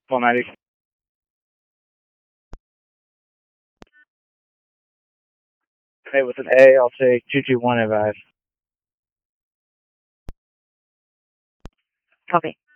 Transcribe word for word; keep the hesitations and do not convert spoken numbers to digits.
four ninety. Hey, with an A, I'll take two two one advice. Copy.